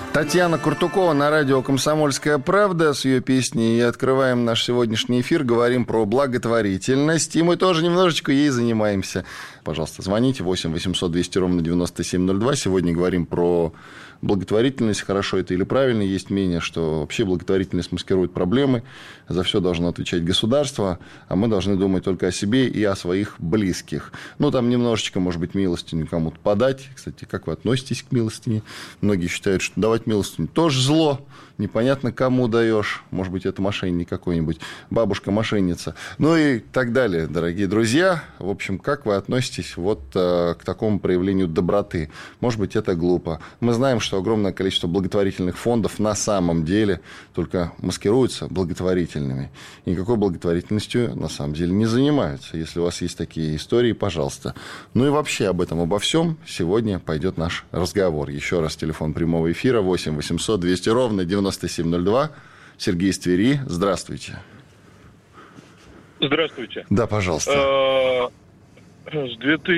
Татьяна Куртукова на радио «Комсомольская правда». С ее песней и открываем наш сегодняшний эфир. Говорим про благотворительность. И мы тоже немножечко ей занимаемся. Пожалуйста, звоните 8 800 200 ровно 9702. Сегодня говорим про благотворительность. Хорошо это или правильно. Есть мнение, что вообще благотворительность маскирует проблемы. За все должно отвечать государство. А мы должны думать только о себе и о своих близких. Ну, там немножечко, может быть, милостыню кому-то подать. Кстати, как вы относитесь к милостыне? Многие считают, что давать милостыню тоже зло. Непонятно, кому даешь. Может быть, это мошенник какой-нибудь. Бабушка-мошенница. Ну и так далее, дорогие друзья. В общем, как вы относитесь вот к такому проявлению доброты? Может быть, это глупо. Мы знаем, что огромное количество благотворительных фондов на самом деле только маскируются благотворительными. И никакой благотворительностью на самом деле не занимаются. Если у вас есть такие истории, пожалуйста. Ну и вообще об этом, обо всем сегодня пойдет наш разговор. Еще раз телефон прямого эфира 8 800 200 ровно 9702. Сергей из Твери. Здравствуйте. Здравствуйте. Да, пожалуйста. С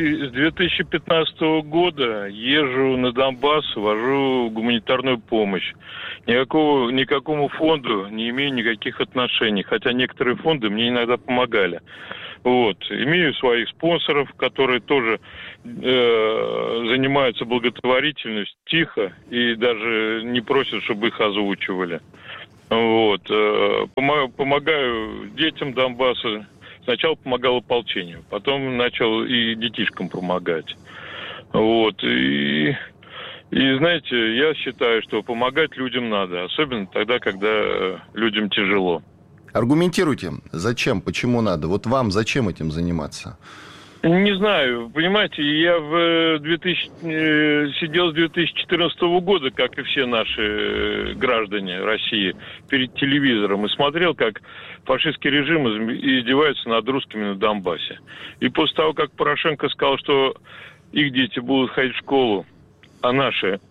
2015 года езжу на Донбасс, вожу гуманитарную помощь. Никакому фонду не имею никаких отношений, хотя некоторые фонды мне иногда помогали. Вот. Имею своих спонсоров, которые тоже занимаются благотворительностью тихо и даже не просят, чтобы их озвучивали. Вот. Помогаю детям Донбасса. Сначала помогал ополчению, потом начал и детишкам помогать. Вот. И знаете, я считаю, что помогать людям надо, особенно тогда, когда людям тяжело. Аргументируйте, зачем, почему надо? Вот вам зачем этим заниматься? Не знаю, понимаете, я сидел с 2014 года, как и все наши граждане России, перед телевизором и смотрел, как фашистский режим издевается над русскими на Донбассе. И после того, как Порошенко сказал, что их дети будут ходить в школу, а наши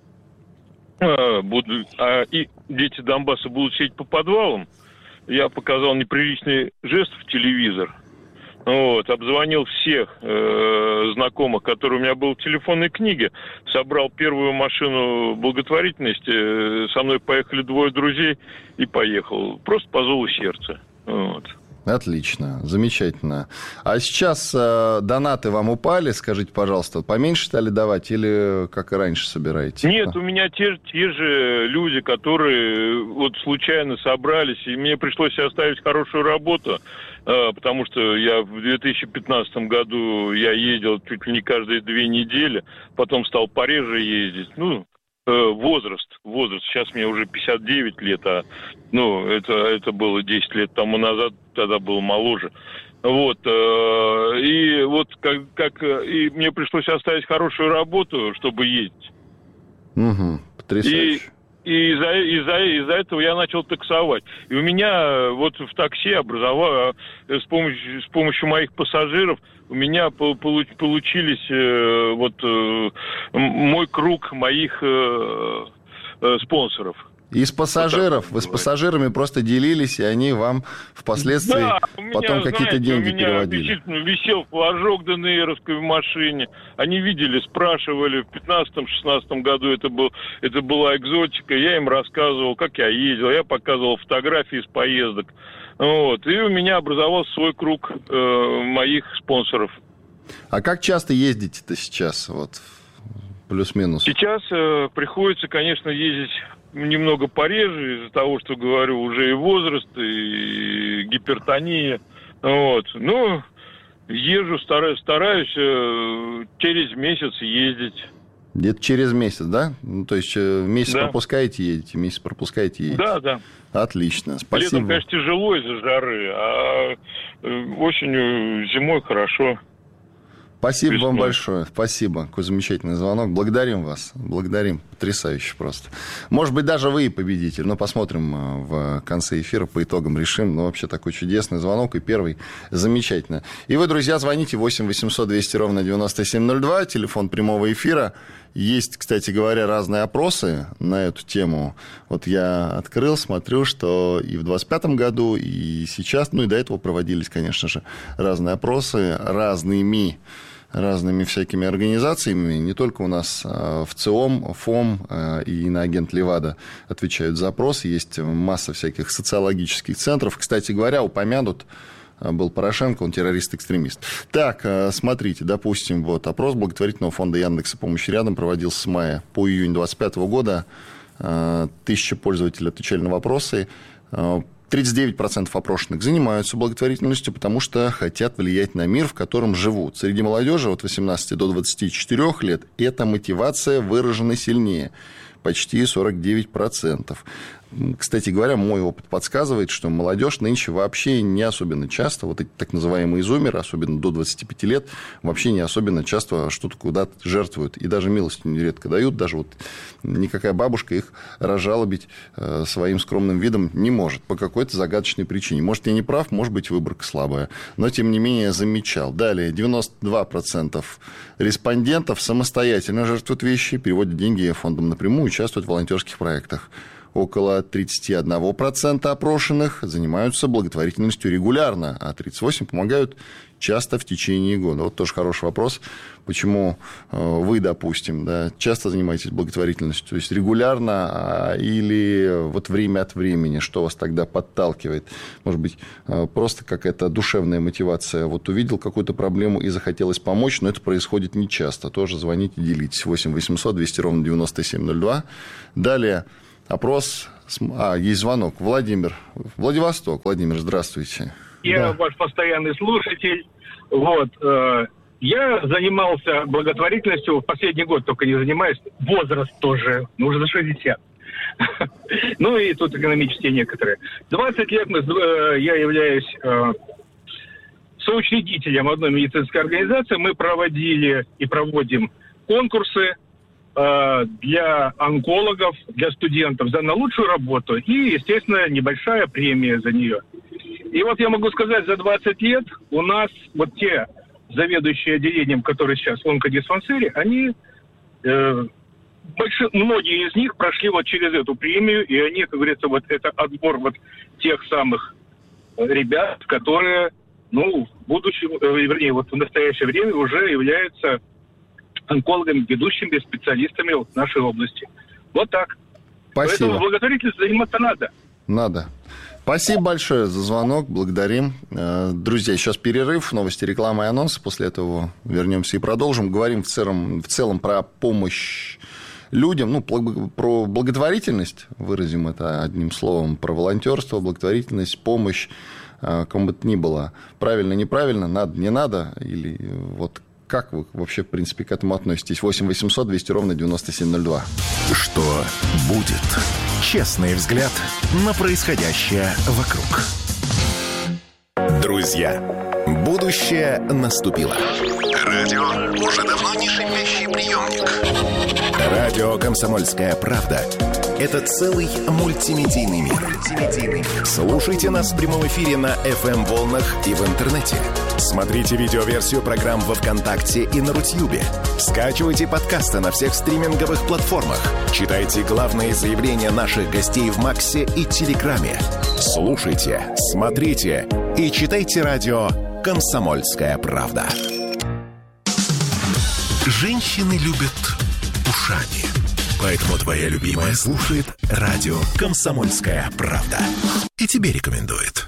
и дети Донбасса будут сидеть по подвалам, я показал неприличный жест в телевизор. Вот, обзвонил всех знакомых, которые у меня были в телефонной книге, собрал первую машину благотворительности, со мной поехали двое друзей и поехал. Просто по зову сердца. Вот. Отлично, замечательно. А сейчас донаты вам упали, скажите, пожалуйста, поменьше стали давать или как и раньше собираете? Нет, у меня те же люди, которые вот случайно собрались, и мне пришлось оставить хорошую работу, потому что я в 2015 году я ездил чуть ли не каждые 2 недели, потом стал пореже ездить, возраст. Сейчас мне уже 59 лет, это было 10 лет тому назад, тогда был моложе. Вот. И вот и мне пришлось оставить хорошую работу, чтобы ездить. Угу, потрясающе. И из-за этого я начал таксовать. И у меня вот в такси с помощью моих пассажиров у меня получились мой круг моих спонсоров. И с пассажиров, вы с пассажирами просто делились, и они вам впоследствии потом какие-то деньги переводили. Действительно висел флажок ДНРовской в машине. Они видели, спрашивали. В 15-16 году это была экзотика. Я им рассказывал, как я ездил. Я показывал фотографии с поездок. Вот. И у меня образовался свой круг моих спонсоров. А как часто ездите-то сейчас? Вот, плюс-минус. Сейчас приходится, конечно, ездить немного пореже, из-за того, что, говорю, уже и возраст, и гипертония. Вот. Езжу, стараюсь через месяц ездить. Где-то через месяц, да? То есть месяц пропускаете, едете, месяц пропускаете, едете. Да. Отлично, спасибо. Летом, конечно, тяжело из-за жары, а осенью, зимой хорошо. Спасибо вам большое. Спасибо. Какой замечательный звонок. Благодарим вас. Благодарим. Потрясающе просто. Может быть, даже вы и победитель. Но посмотрим в конце эфира, по итогам решим. Но вообще такой чудесный звонок. И первый замечательно. И вы, друзья, звоните 8 800 200 ровно 9702. Телефон прямого эфира. Есть, кстати говоря, разные опросы на эту тему. Вот я открыл, смотрю, что и в 2025 году, и сейчас, и до этого проводились, конечно же, разные опросы разными разными всякими организациями. Не только у нас в ЦИОМ, ФОМ и иноагент Левада отвечают за запрос. Есть масса всяких социологических центров. Кстати говоря, упомянут был Порошенко, он террорист-экстремист. Так, смотрите, допустим, вот опрос благотворительного фонда Яндекса «Помощь рядом» проводился с мая по июнь 2025 года. 1000 пользователей отвечали на вопросы. 39% опрошенных занимаются благотворительностью, потому что хотят влиять на мир, в котором живут. Среди молодежи от 18 до 24 лет эта мотивация выражена сильнее. Почти 49%. Кстати говоря, мой опыт подсказывает, что молодежь нынче вообще не особенно часто, вот эти так называемые зумеры, особенно до 25 лет, вообще не особенно часто что-то куда-то жертвуют. И даже милостыню нередко дают. Даже вот никакая бабушка их разжалобить своим скромным видом не может. По какой-то загадочной причине. Может, я не прав, может быть, выборка слабая. Но, тем не менее, замечал. Далее, 92% респондентов самостоятельно жертвуют вещи, переводят деньги фондом напрямую, участвуют в волонтерских проектах. Около 31% опрошенных занимаются благотворительностью регулярно, а 38% помогают часто в течение года. Вот тоже хороший вопрос. Почему вы, допустим, да, часто занимаетесь благотворительностью, то есть регулярно или вот время от времени? Что вас тогда подталкивает? Может быть, просто какая-то душевная мотивация. Вот увидел какую-то проблему и захотелось помочь, но это происходит нечасто. Тоже звоните, делитесь. 8 800 200 ровно 9702. Далее опрос. Есть звонок. Владимир. Владивосток. Владимир, здравствуйте. Я ваш постоянный слушатель. Вот. Я занимался благотворительностью в последний год, только не занимаюсь. Возраст тоже. Уже за 60. Ну и тут экономические некоторые. 20 лет я являюсь соучредителем одной медицинской организации. Мы проводили и проводим конкурсы для онкологов, для студентов за лучшую работу и, естественно, небольшая премия за нее. И вот я могу сказать, за 20 лет у нас вот те заведующие отделением, которые сейчас в онкодиспансере, они, многие из них прошли вот через эту премию, и они, как говорится, вот это отбор вот тех самых ребят, которые, в будущем, вернее, вот в настоящее время уже являются онкологами, ведущими специалистами в нашей области. Вот так. Спасибо. Поэтому благотворительностью заниматься надо. Надо. Спасибо большое за звонок. Благодарим. Друзья, сейчас перерыв, новости, реклама и анонсы. После этого вернемся и продолжим. Говорим в целом про помощь людям, про благотворительность, выразим это одним словом, про волонтерство, благотворительность, помощь, кому бы то ни было. Правильно, неправильно, надо, не надо, или вот как вы вообще, в принципе, к этому относитесь? 8 800 200 ровно 9702. Что будет? Честный взгляд на происходящее вокруг. Друзья, будущее наступило. Радио уже давно не шипящий приемник. Радио «Комсомольская правда» — это целый мультимедийный мир. Слушайте нас в прямом эфире на FM-волнах и в интернете. Смотрите видеоверсию программ во ВКонтакте и на Рутьюбе. Скачивайте подкасты на всех стриминговых платформах. Читайте главные заявления наших гостей в Максе и Телеграме. Слушайте, смотрите и читайте радио «Комсомольская правда». Женщины любят ушами. Поэтому твоя любимая слушает радио «Комсомольская правда». И тебе рекомендует.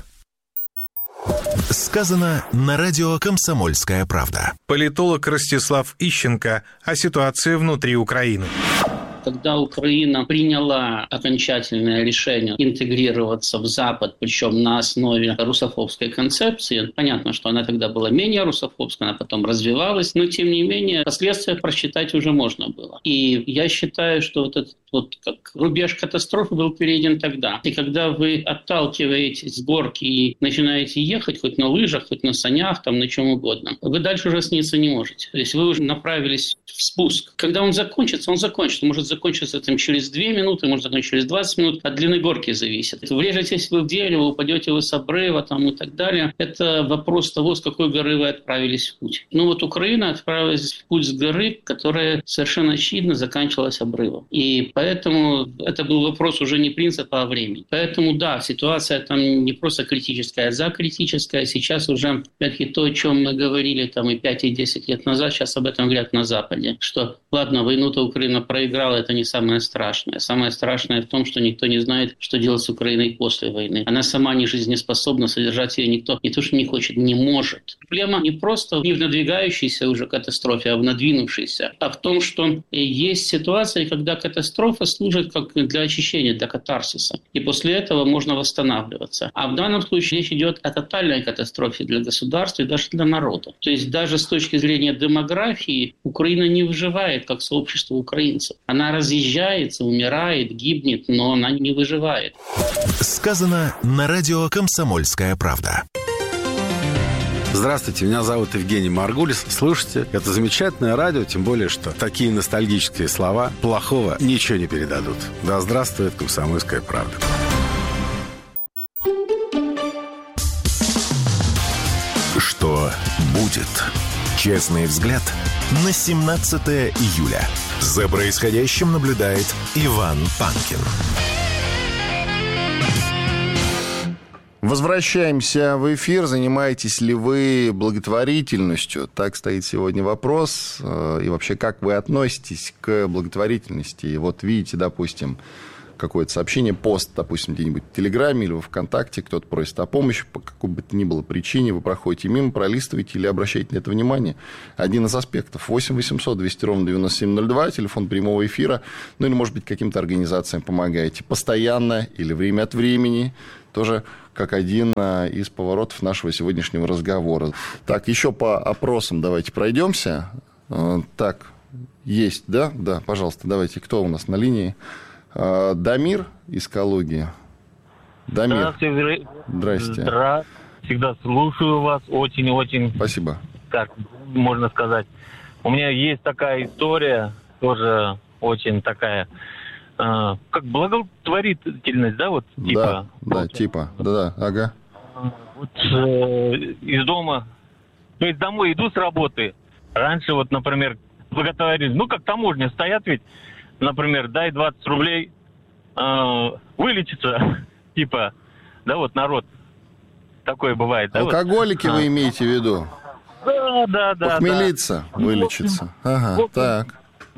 Сказано на радио «Комсомольская правда». Политолог Ростислав Ищенко о ситуации внутри Украины. Когда Украина приняла окончательное решение интегрироваться в Запад, причем на основе русофобской концепции, понятно, что она тогда была менее русофобской, она потом развивалась, но тем не менее последствия просчитать уже можно было. И я считаю, что вот этот как рубеж катастрофы был перейден тогда. И когда вы отталкиваетесь с горки и начинаете ехать хоть на лыжах, хоть на санях, на чем угодно, вы дальше уже сниться не можете. То есть вы уже направились в спуск. Когда он закончится, может закончиться там через 2 минуты, может закончиться через 20 минут. От длины горки зависит. Врежетесь вы в дерево, упадете вы с обрыва там, и так далее. Это вопрос того, с какой горы вы отправились в путь. Ну вот Украина отправилась в путь с горы, которая совершенно очевидно заканчивалась обрывом. И поэтому это был вопрос уже не принципа, а времени. Поэтому да, ситуация там не просто критическая, а закритическая. Сейчас уже, опять-таки, то, о чем мы говорили там и 5, и 10 лет назад, сейчас об этом говорят на Западе. Что, ладно, войну-то Украина проиграла, это не самое страшное. Самое страшное в том, что никто не знает, что делать с Украиной после войны. Она сама не жизнеспособна, содержать ее никто не то, что не хочет, не может. Проблема не просто не в надвигающейся уже катастрофе, а в надвинувшейся, а в том, что есть ситуации, когда катастрофа служит как для очищения, для катарсиса. И после этого можно восстанавливаться. А в данном случае речь идет о тотальной катастрофе для государства и даже для народа. То есть даже с точки зрения демографии Украина не выживает как сообщество украинцев. Она разъезжается, умирает, гибнет, но она не выживает. Сказано на радио «Комсомольская правда». Здравствуйте, меня зовут Евгений Маргулис. Слушайте, это замечательное радио, тем более, что такие ностальгические слова плохого ничего не передадут. Да здравствует «Комсомольская правда». Что будет? Честный взгляд на 17 июля. За происходящим наблюдает Иван Панкин. Возвращаемся в эфир. Занимаетесь ли вы благотворительностью? Так стоит сегодня вопрос. И вообще, как вы относитесь к благотворительности? И вот видите, допустим, какое-то сообщение, пост, допустим, где-нибудь в Телеграме или во ВКонтакте, кто-то просит о помощи по какой бы то ни было причине, вы проходите мимо, пролистываете или обращаете на это внимание. Один из аспектов. 8 800 200 ровно 9702, телефон прямого эфира. Ну, или, может быть, каким-то организациям помогаете постоянно или время от времени. Тоже как один из поворотов нашего сегодняшнего разговора. Так, еще по опросам давайте пройдемся. Так, есть, да? Да, пожалуйста, давайте. Кто у нас на линии? Дамир из Калуги. Дамир. Здрасте. Всегда слушаю вас. Очень-очень. Спасибо. Как можно сказать. У меня есть такая история, тоже очень такая, как благотворительность, да, вот типа. Да, типа. Да, ага. Вот из дома, то есть домой иду с работы. Раньше вот, например, благотворительность, ну как таможня стоят ведь. Например, дай 20 рублей, вылечиться, типа, да, вот народ такое бывает. Да, алкоголики вот. Вы имеете в виду? Да. Похмелиться, вылечиться. Ага, вот, так.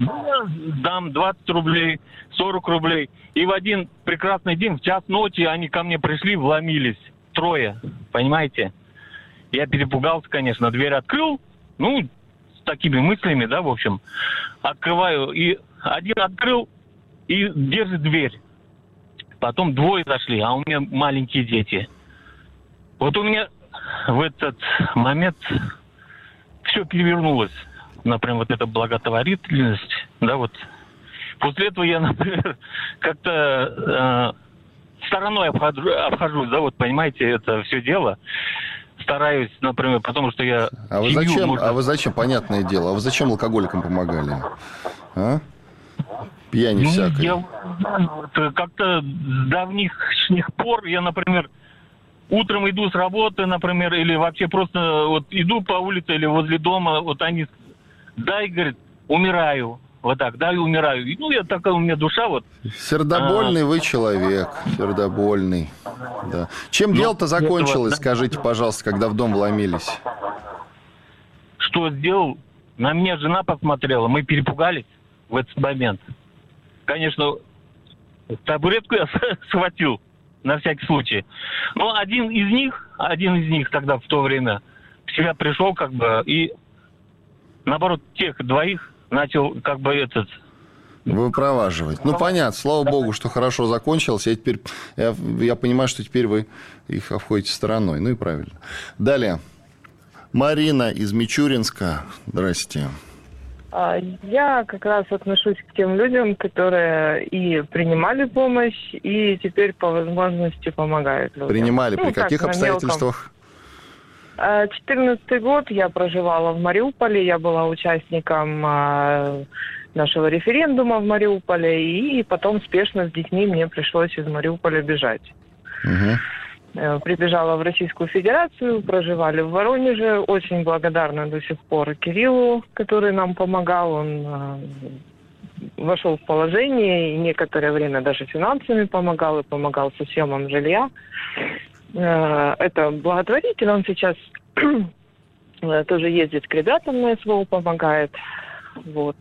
Дам 20 рублей, 40 рублей. И в один прекрасный день, в час ночи, они ко мне пришли, вломились. 3, понимаете? Я перепугался, конечно, дверь открыл, ну, с такими мыслями, да, в общем. Открываю, и один открыл и держит дверь. Потом 2 зашли, а у меня маленькие дети. Вот у меня в этот момент все перевернулось. Например, вот эта благотворительность, да, вот. После этого я, например, как-то стороной обхожусь, да, вот, понимаете, это все дело. Стараюсь, например, потому что я... А вы зачем, понятное дело, а вы зачем алкоголикам помогали? А? Пьяни всякой. Я как-то с давних пор я, например, утром иду с работы, например, или вообще просто вот иду по улице или возле дома, вот они, дай, говорит, умираю. Вот так, да, и умираю. Ну, я такая, у меня душа вот... Сердобольный вы человек, сердобольный. Да. Чем дело-то закончилось, скажите, пожалуйста, когда в дом вломились? Что сделал? На меня жена посмотрела, мы перепугались в этот момент. Конечно, табуретку я схватил, на всякий случай. Но один из них тогда в то время в себя пришел, как бы, и наоборот, тех 2 начал, как бы, выпроваживать. Ну, понятно, слава богу, что хорошо закончилось. Я понимаю, что теперь вы их обходите стороной. Ну и правильно. Далее. Марина из Мичуринска. Здрасте. Я как раз отношусь к тем людям, которые и принимали помощь, и теперь по возможности помогают людям. Принимали? При каких обстоятельствах? 2014 год я проживала в Мариуполе, я была участником нашего референдума в Мариуполе, и потом спешно с детьми мне пришлось из Мариуполя бежать. Прибежала в Российскую Федерацию, проживали в Воронеже. Очень благодарна до сих пор Кириллу, который нам помогал. Он вошел в положение и некоторое время даже финансами помогал и помогал со съемом жилья. Это благотворитель, он сейчас тоже ездит к ребятам на СВО, помогает. Вот.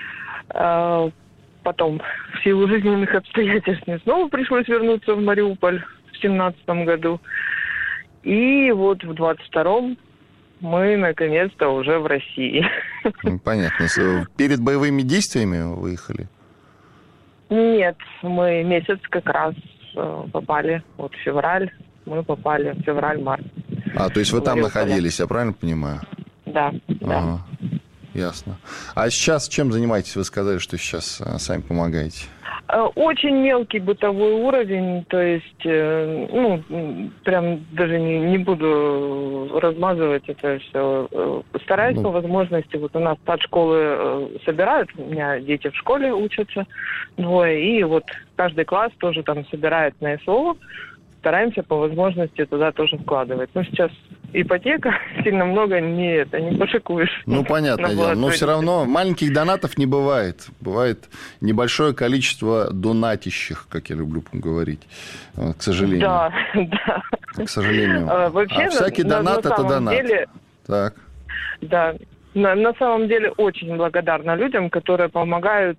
Потом в силу жизненных обстоятельств мне снова пришлось вернуться в Мариуполь в 2017 году. И вот в 22-м мы наконец-то уже в России. Понятно. Перед боевыми действиями выехали? Нет, мы месяц как раз попали, вот февраль, мы попали в февраль-март. То есть вы там находились, я правильно понимаю? Да, да. Ага, ясно. А сейчас чем занимаетесь? Вы сказали, что сейчас сами помогаете. Очень мелкий бытовой уровень, то есть, прям даже не буду размазывать это все. Стараюсь по возможности, вот у нас стат-школы собирают, у меня дети в школе учатся, двое, и вот каждый класс тоже там собирает на СО. Стараемся по возможности туда тоже вкладывать. Сейчас ипотека, сильно много не пошикуешь. Понятное дело. Но все равно маленьких донатов не бывает. Бывает небольшое количество донатищих, как я люблю говорить, к сожалению. Да. К сожалению. Вообще, всякий донат – это донат. Деле, так. Да. На самом деле очень благодарна людям, которые помогают.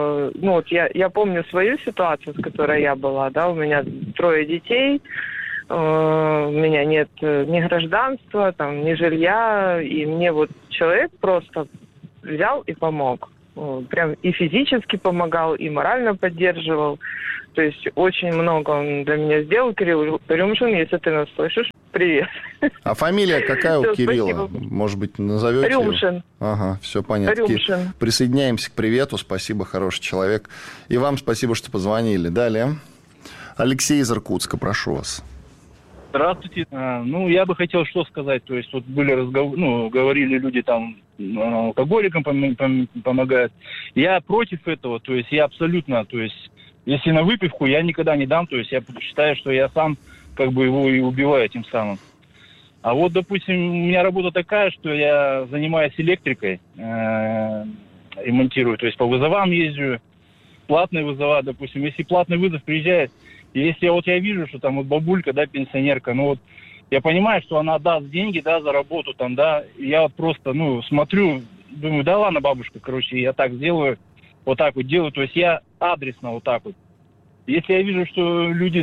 Я помню свою ситуацию, с которой я была. Да, у меня 3 детей, у меня нет ни гражданства, ни жилья, и мне вот человек просто взял и помог. Прям и физически помогал, и морально поддерживал. То есть очень много он для меня сделал. Кирилл Рюмшин, если ты нас слышишь, привет. А фамилия какая у Кирилла? Спасибо. Может быть, назовете? Рюмшин. Ага, все понятно. Рюмшин. Присоединяемся к привету. Спасибо, хороший человек. И вам спасибо, что позвонили. Далее. Алексей из Иркутска, прошу вас. Здравствуйте. Я бы хотел что сказать. То есть, вот были разговоры, говорили люди там, алкоголикам помогают. Я против этого. То есть, я абсолютно, если на выпивку, я никогда не дам. То есть, я считаю, что я сам его и убиваю тем самым. А вот, допустим, у меня работа такая, что я занимаюсь электрикой, ремонтирую. То есть, по вызовам езжу, платные вызова, допустим. Если платный вызов приезжает, и если я вижу, что там вот бабулька, пенсионерка, я понимаю, что она даст деньги, за работу я вот просто, смотрю, думаю, да ладно, бабушка, я так сделаю, вот так вот делаю, то есть я адресно вот так вот. Если я вижу, что люди,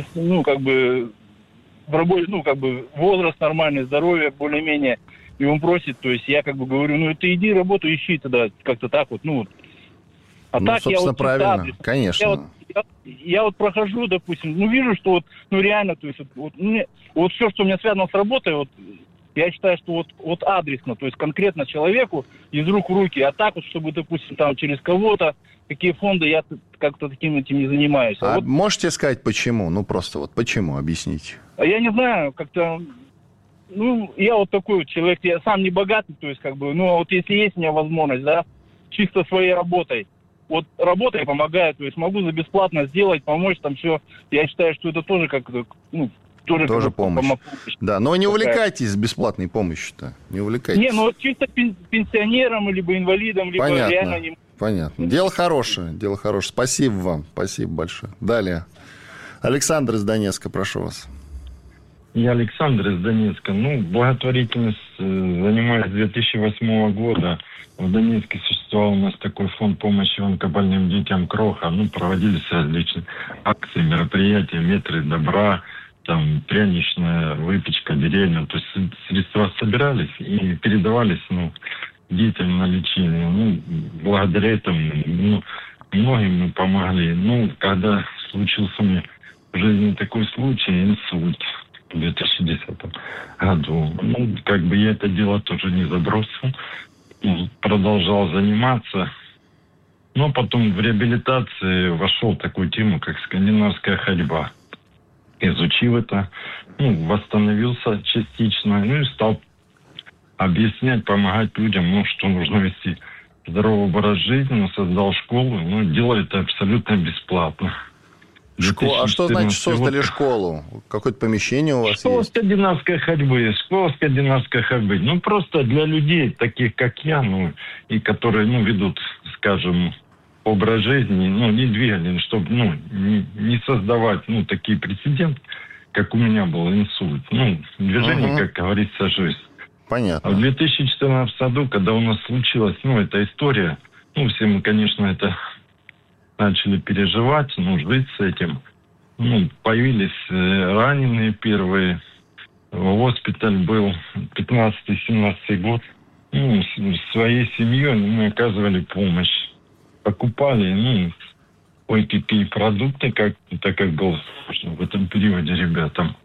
в работе, возраст нормальный, здоровье более-менее, и он просит, то есть я говорю, ты иди работу ищи тогда, как-то так вот, А так собственно, я правильно, адрес, конечно. Я прохожу, допустим, вижу, что реально, то есть все, что у меня связано с работой, я считаю, что адресно, то есть конкретно человеку из рук в руки, а так чтобы, допустим, там через кого-то, какие фонды, я как-то этим не занимаюсь. А можете сказать, почему? Просто почему, объясните. Я не знаю, как-то, я такой человек, я сам не богатый, то есть если есть у меня возможность, чисто своей работой, работой помогаю, то есть могу за бесплатно сделать, помочь, все. Я считаю, что это тоже тоже помощь. Да, но не увлекайтесь бесплатной помощью-то. Не увлекайтесь. Не, чисто пенсионерам, либо инвалидам, либо реально не... Понятно. Дело хорошее. Спасибо вам. Спасибо большое. Далее. Александр из Донецка, прошу вас. Я Александр из Донецка. Благотворительность занимаюсь с 2008 года. В Донецке существовал у нас такой фонд помощи онкобольным детям «Кроха». Проводились различные акции, мероприятия, метры добра, пряничная выпечка, деревня. То есть средства собирались и передавались, детям на лечение. Благодаря этому, многим мы помогли. Когда случился у меня в жизни такой случай, инсульт в 2010 году. Я это дело тоже не забросил. Продолжал заниматься. Но потом в реабилитации вошел в такую тему, как скандинавская ходьба. Изучив это, восстановился частично, и стал объяснять, помогать людям, что нужно вести здоровый образ жизни, создал школу. Ну, делали это абсолютно бесплатно. А что значит создали школу? Какое-то помещение у вас школа есть? Скандинавской ходьбы. Школа скандинавской ходьбы. Ну, просто для людей, таких как я, ну, и которые, ну, ведут, скажем, образ жизни, ну, не двигали, чтобы, ну, не создавать, ну, такие прецеденты, как у меня был инсульт. Ну, движение, как говорится, жизнь. Понятно. А в 2014 году, когда у нас случилась, ну, эта история, ну, все мы, конечно, это начали переживать, ну, жить с этим. Ну, появились раненые первые. Госпиталь был 15-17 год. Ну, своей семьей мы оказывали помощь. Покупали, ну, кое-какие продукты, так как было в этом периоде ребятам.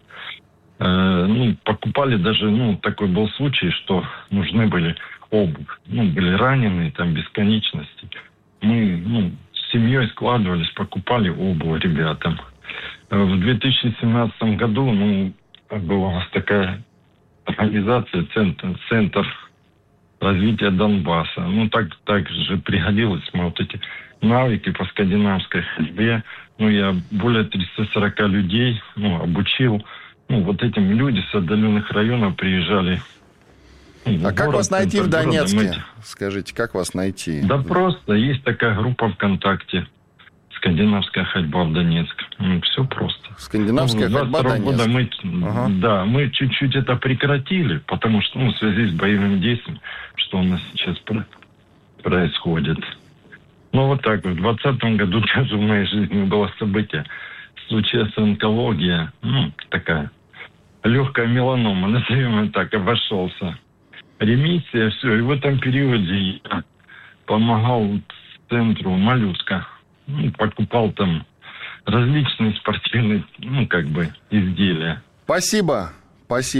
Ну, покупали даже, ну, такой был случай, что нужны были обувь. Ну, были раненые, там, бесконечности. Мы, ну, с семьей складывались, покупали обувь ребятам. В 2017 году, ну, была у нас такая организация, центр развития Донбасса. Ну, так же пригодилось. Мы вот эти навыки по скандинавской ходьбе. Ну, я более 340 людей, ну, обучил. Ну, вот этим люди с отдаленных районов приезжали. Ну, а как вас найти в Донецке? Скажите, как вас найти? Да просто. Есть такая группа ВКонтакте. Скандинавская ходьба в Донецк. Ну, все просто. Скандинавская ходьба Донецк. Да, мы чуть-чуть это прекратили, потому что, ну, в связи с боевым действием, что у нас сейчас происходит. Ну, вот так вот. В 2020 году тоже в моей жизни было событие. Случилась онкология, ну, такая легкая меланома, назовем ее так, обошелся. Ремиссия, все. И в этом периоде я помогал центру «Малютка». Ну, покупал там различные спортивные, ну, как бы, изделия. Спасибо.